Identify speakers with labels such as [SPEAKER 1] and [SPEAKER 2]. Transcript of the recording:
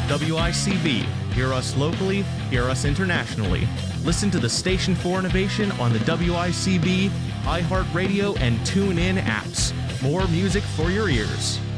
[SPEAKER 1] WICB. Hear us locally, hear us internationally. Listen to the Station for Innovation on the WICB, iHeartRadio, and TuneIn apps. More music for your ears.